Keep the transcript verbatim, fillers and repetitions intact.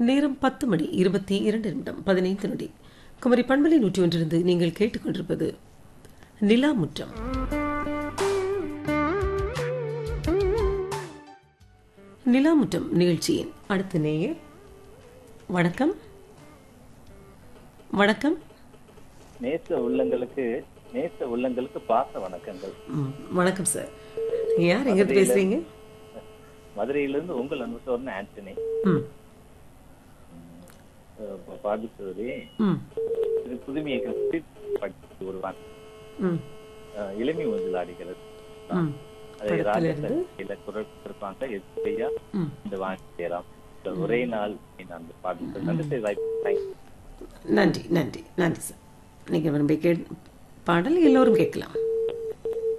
நேரம் பத்து மணி இருபத்தி இரண்டு நிமிடம் பதினைந்து நொடி. குமரி பண்பலை நூற்றி ஒன்றிலிருந்து நீங்கள் கேட்டுக்கொண்டிருப்பது நிலா முற்றம். நிலா முற்றம் நிகழ்ச்சியின் அடுத்த நேயர். வணக்கம். வணக்கம். நேச உள்ளங்களுக்கு நேச உள்ளங்களுக்கு பாச வணக்கங்கள். வணக்கம் சார். யார் எங்க பேசுறீங்க? மதுரையிலிருந்து உங்கள் அன்பு சோர்ன ஆண்டனி. பாதுசோரி இது புதுமையை ஒருவான் இளமை ஒன்றில் ஆடுகிறது. அதை ராஜ குரல் இருப்பாங்க எஸ்ஐயா இந்த வாங்கி சேராம் ஒரே நாள் அந்த பாட்டு. நன்றி வாய்ப்பு. நன்றி நன்றி நன்றி சார். நீங்கள் விரும்பி கே பாடல் எல்லோரும் கேட்கலாம்.